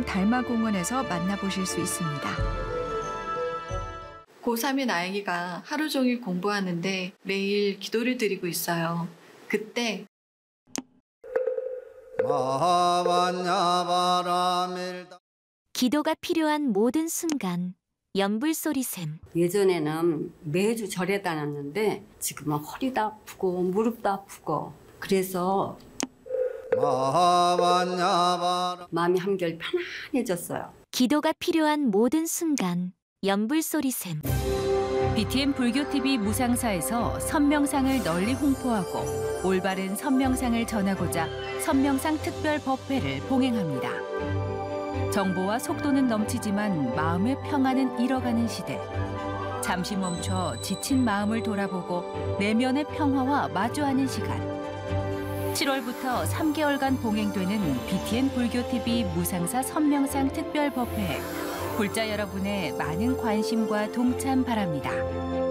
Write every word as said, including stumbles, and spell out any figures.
성남 달마공원에서 만나보실 수 있습니다. 고삼인 아이가 하루 종일 공부하는데 매일 기도를 드리고 있어요. 그때 기도가 필요한 모든 순간, 연불소리샘. 예전에는 매주 절에 다녔는데 지금은 허리도 아프고 무릎도 아프고 그래서 마음이 한결 편안해졌어요. 기도가 필요한 모든 순간, 연불소리샘. 비티엠 불교티비 무상사에서 선명상을 널리 홍보하고 올바른 선명상을 전하고자 선명상 특별 법회를 봉행합니다. 정보와 속도는 넘치지만 마음의 평안은 잃어가는 시대. 잠시 멈춰 지친 마음을 돌아보고 내면의 평화와 마주하는 시간. 칠월부터 삼 개월간 봉행되는 비티엠 불교티비 무상사 선명상 특별 법회에 불자 여러분의 많은 관심과 동참 바랍니다.